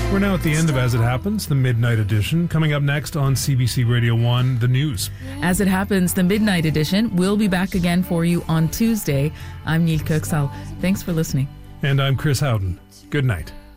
We're now at the end of As It Happens, the Midnight Edition. Coming up next on CBC Radio 1, the news. As It Happens, the Midnight Edition will be back again for you on Tuesday. I'm Neil Kirksall. Thanks for listening. And I'm Chris Howden. Good night.